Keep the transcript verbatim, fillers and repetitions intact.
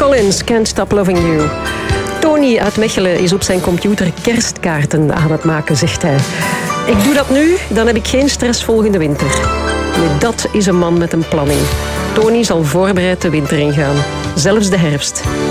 Collins, Can't Stop Loving You. Tony uit Mechelen is op zijn computer kerstkaarten aan het maken, zegt hij. Ik doe dat nu, dan heb ik geen stress volgende winter. Nu, dat is een man met een planning. Tony zal voorbereid de winter ingaan. Zelfs de herfst.